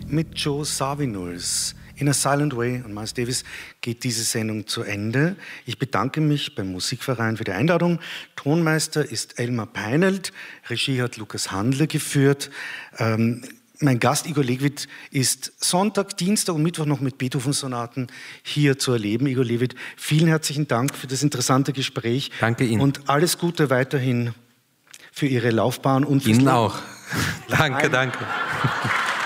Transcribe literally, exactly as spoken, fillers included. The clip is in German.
mit Joe Zawinul's In a Silent Way und Miles Davis geht diese Sendung zu Ende. Ich bedanke mich beim Musikverein für die Einladung. Tonmeister ist Elmar Peinelt, Regie hat Lukas Handler geführt. Ähm, mein Gast Igor Levit ist Sonntag, Dienstag und Mittwoch noch mit Beethoven-Sonaten hier zu erleben. Igor Levit, vielen herzlichen Dank für das interessante Gespräch. Danke Ihnen. Und alles Gute weiterhin für Ihre Laufbahn. Und Ihnen auch. Danke, danke.